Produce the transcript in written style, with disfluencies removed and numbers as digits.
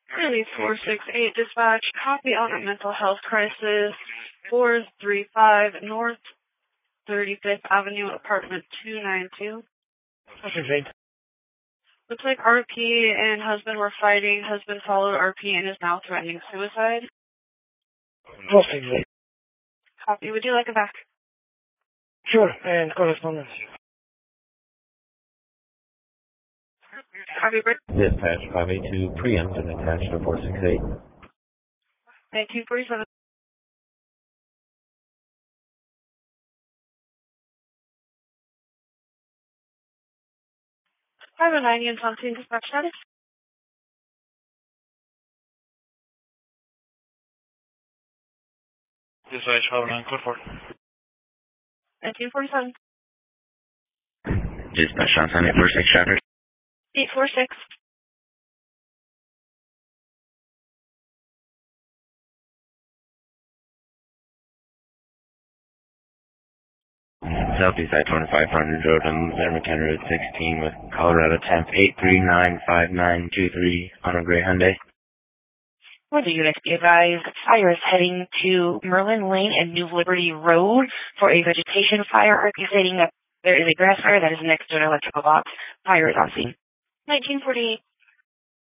Really, 468 dispatch, copy on a mental health crisis, 435 North 35th Avenue, apartment 292. Looks like RP and husband were fighting. Husband followed RP and is now threatening suicide. Copy. Would you like a back? Sure, and correspondence. Copy, Britt. Dispatch 582 preempt and attached to 468. 1947. I have a 90 and something dispatch status. Dispatch 509, code 4. 1947. Dispatch on 846 traffic. 846. Southeast I-2500 Road on Zermacan Road 16 with Colorado temp 8395923 on a gray Hyundai. Would the units be advised, fire is heading to Merlin Lane and New Liberty Road for a vegetation fire. RP stating that there is a grass fire that is next to an electrical box. Fire is on scene. 1948.